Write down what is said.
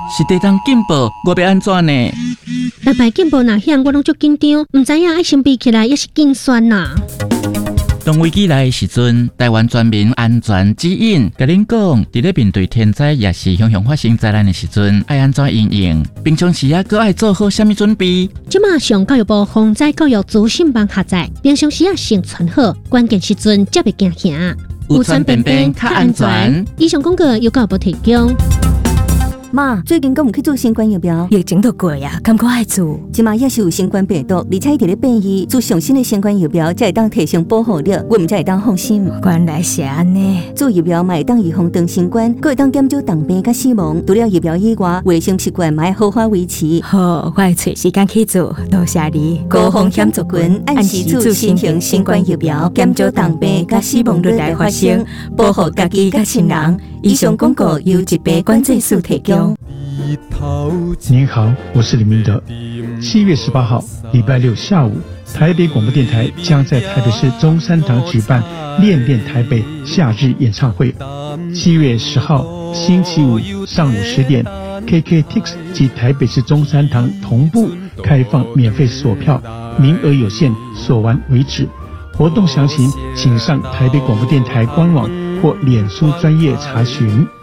是地当进步，我要安怎呢？ 台牌进步哪样，我拢足紧张，唔知影爱先比起来也是紧酸呐。 当危机来的时阵，台湾全民安全指引，甲恁讲，伫咧面对天灾也是雄雄发生灾难的时阵，爱安怎应应？平常时啊，搁爱做好虾米准备？ 即马上教育部防灾教育资讯网下载，平常时啊先存好，关键时阵才袂惊吓。 有传便便较安全。 以上广告由教育部提供。 妈，最近敢有去做新冠疫苗？ 疫情都过啊，感觉爱做。 即马也是有新冠病毒，而且伊伫咧变异，做上新的新冠疫苗才会当提升保护力，我们才会当放心。 原来是安尼。 做疫苗嘛会当预防长新冠，佫会当减少重病甲死亡。除了疫苗以外，卫生习惯嘛要好好维持。 好，我会找时间去做。多谢你。 高风险族群按时自新型新冠疫苗，减少重病甲死亡率来发生，保护家己甲亲人。以上广告由疾病管制署提供。 您好，我是李明德。7月18号，礼拜六下午，台北广播电台将在台北市中山堂举办《恋恋台北》夏日演唱会。7月10号，星期五上午10点 ，KKTIX 及台北市中山堂同步开放免费索票，名额有限，所完为止。活动详情请上台北广播电台官网或脸书专页查询。